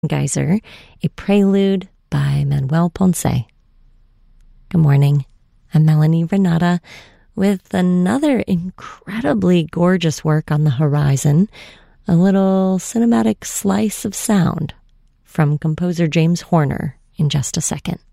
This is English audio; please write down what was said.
Geyser, a prelude by Manuel Ponce. Good morning. I'm Melanie Renata with another incredibly gorgeous work on the horizon, a little cinematic slice of sound from composer James Horner in just a second.